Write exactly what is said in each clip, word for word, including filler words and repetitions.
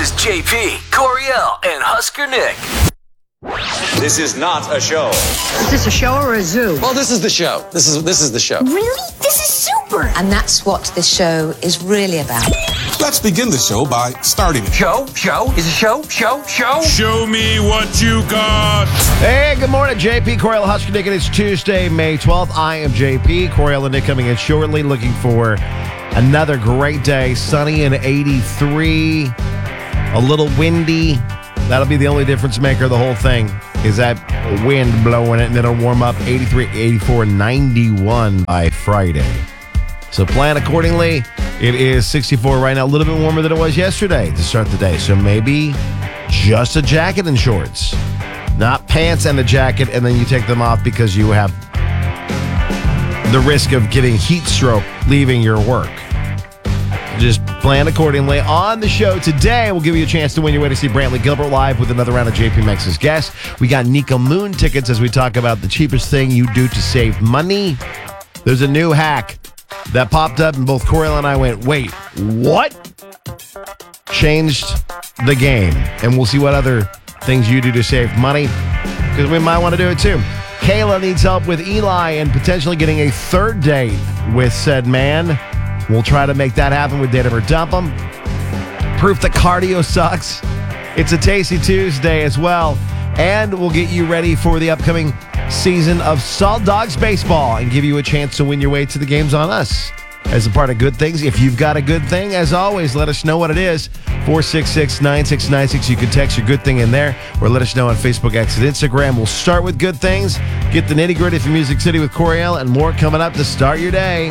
is J P, Coriel, and Husker Nick. This is not a show. Is this a show or a zoo? Well, this is the show. This is this is the show. Really? This is super. And that's what this show is really about. Let's begin the show by starting it. Show? Show? Is a show? Show? Show? Show me what you got. Hey, good morning, J P, Coriel, Husker Nick, and it's Tuesday, May twelfth. I am J P, Coriel and Nick coming in shortly, looking for another great day, sunny and eighty-three, a little windy. That'll be the only difference maker of the whole thing, is that wind blowing it, and it'll warm up eighty-three, eighty-four, ninety-one by Friday. So plan accordingly. It is sixty-four right now, a little bit warmer than it was yesterday to start the day. So maybe just a jacket and shorts, not pants and a jacket, and then you take them off because you have the risk of getting heat stroke leaving your work. Just plan accordingly. On the show today, we'll give you a chance to win your way to see Brantley Gilbert live with another round of J P Max's guests. We got Nico Moon tickets as we talk about the cheapest thing you do to save money. There's a new hack that popped up, and both Coriel and I went, wait, what? Changed the game. And we'll see what other things you do to save money, because we might want to do it too. Kayla needs help with Eli and potentially getting a third date with said man. We'll try to make that happen with Date 'Em or Dump 'Em. Proof that cardio sucks. It's a Tasty Tuesday as well. And we'll get you ready for the upcoming season of Salt Dogs Baseball and give you a chance to win your way to the games on us as a part of Good Things. If you've got a good thing, as always, let us know what it is. four six six, nine six nine six. You can text your good thing in there or let us know on Facebook, X, and Instagram. We'll start with Good Things. Get the nitty-gritty from Music City with Coriel and more coming up to start your day.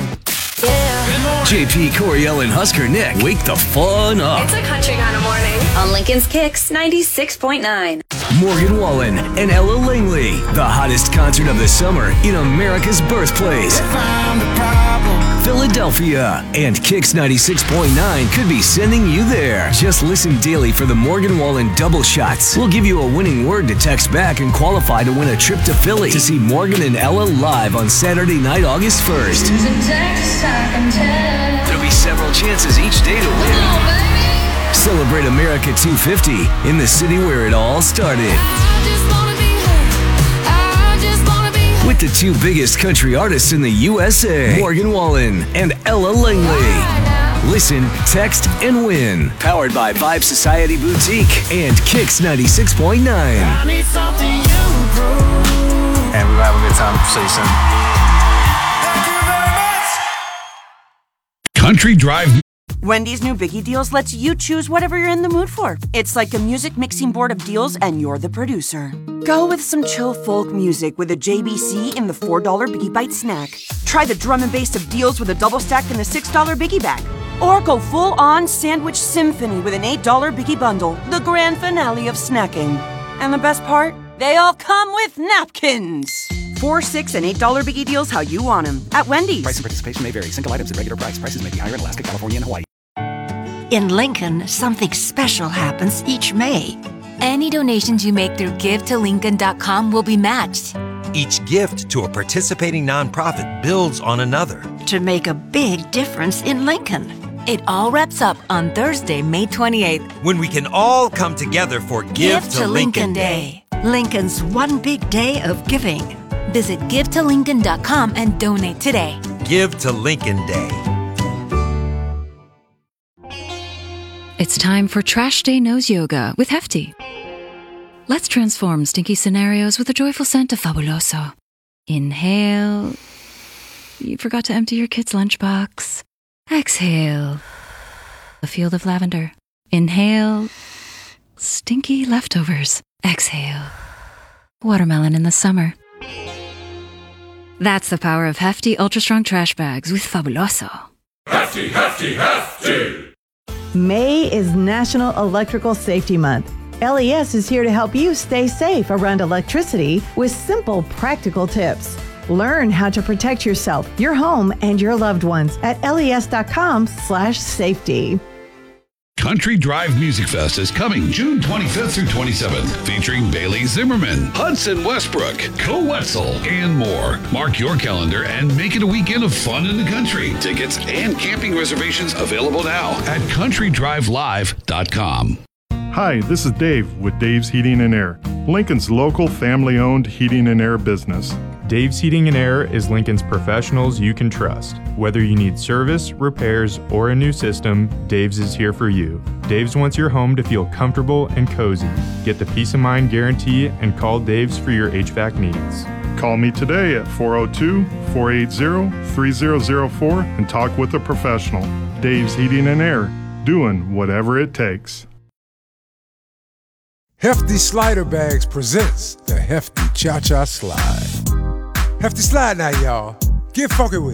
J P, Coriel, and Husker Nick. Wake the fun up. It's a country kind of morning. On Lincoln's Kicks ninety-six point nine. Morgan Wallen and Ella Langley. The hottest concert of the summer in America's birthplace, Philadelphia. And Kicks ninety-six point nine could be sending you there. Just listen daily for the Morgan Wallen double shots. We'll give you a winning word to text back and qualify to win a trip to Philly to see Morgan and Ella live on Saturday night, August first. There'll be several chances each day to win. Celebrate America two fifty in the city where it all started. With the two biggest country artists in the U S A, Morgan Wallen and Ella Langley. Listen, text, and win. Powered by Vibe Society Boutique and Kicks ninety-six point nine. And we will have a good time. See you soon. Country Drive. Wendy's new Biggie Deals lets you choose whatever you're in the mood for. It's like a music mixing board of deals, and you're the producer. Go with some chill folk music with a J B C in the four dollar Biggie Bite snack. Try the drum and bass of deals with a double stack in the six dollar Biggie Bag. Or go full-on sandwich symphony with an eight dollar Biggie Bundle, the grand finale of snacking. And the best part? They all come with napkins. Four, six, and eight dollar Biggie Deals how you want them at Wendy's. Price and participation may vary. Single items at regular price. Prices may be higher in Alaska, California, and Hawaii. In Lincoln, something special happens each May. Any donations you make through give to lincoln dot com will be matched. Each gift to a participating nonprofit builds on another. To make a big difference in Lincoln. It all wraps up on Thursday, May twenty-eighth. When we can all come together for Give, give to, to Lincoln, Lincoln Day. Day. Lincoln's one big day of giving. Visit give to lincoln dot com and donate today. Give to Lincoln Day. It's time for Trash Day Nose Yoga with Hefty. Let's transform stinky scenarios with a joyful scent of Fabuloso. Inhale. You forgot to empty your kid's lunchbox. Exhale. A field of lavender. Inhale. Stinky leftovers. Exhale. Watermelon in the summer. That's the power of Hefty Ultra Strong Trash Bags with Fabuloso. Hefty, hefty, hefty. May is National Electrical Safety Month. L E S is here to help you stay safe around electricity with simple, practical tips. Learn how to protect yourself, your home, and your loved ones at les.com slash safety. Country Drive Music Fest is coming June twenty-fifth through twenty-seventh, featuring Bailey Zimmerman, Hudson Westbrook, Co Wetzel, and more. Mark your calendar and make it a weekend of fun in the country. Tickets and camping reservations available now at country drive live dot com. Hi, this is Dave with Dave's Heating and Air, Lincoln's local family-owned heating and air business. Dave's Heating and Air is Lincoln's professionals you can trust. Whether you need service, repairs, or a new system, Dave's is here for you. Dave's wants your home to feel comfortable and cozy. Get the peace of mind guarantee and call Dave's for your H V A C needs. Call me today at four oh two, four eight zero, three zero zero four and talk with a professional. Dave's Heating and Air, doing whatever it takes. Hefty Slider Bags presents the Hefty Cha-Cha Slide. Hefty Slide now, y'all. Get funky with it.